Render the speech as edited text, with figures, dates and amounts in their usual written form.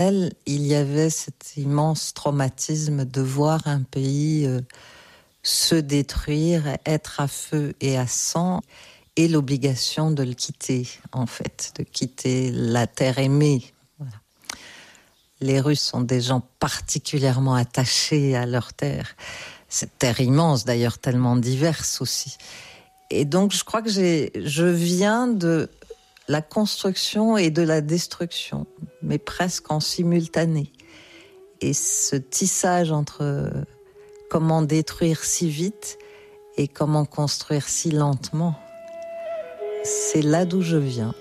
Il y avait cet immense traumatisme de voir un pays se détruire, être à feu et à sang, et l'obligation de le quitter, en fait, de quitter la terre aimée. Voilà. Les Russes sont des gens particulièrement attachés à leur terre. Cette terre immense, d'ailleurs, tellement diverse aussi. Et donc, je crois que je viens de la construction et de la destruction, mais presque en simultané. Et ce tissage entre comment détruire si vite et comment construire si lentement, c'est là d'où je viens.